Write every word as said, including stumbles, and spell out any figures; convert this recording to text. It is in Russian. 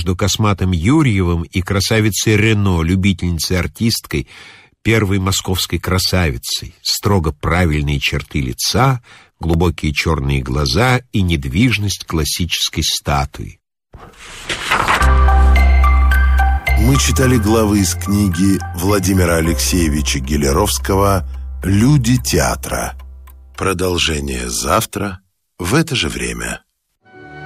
между Косматым Юрьевым и красавицей Рено, любительницей-артисткой, первой московской красавицей, строго правильные черты лица, глубокие черные глаза и недвижность классической статуи. Мы читали главы из книги Владимира Алексеевича Гелеровского «Люди театра». Продолжение завтра в это же время.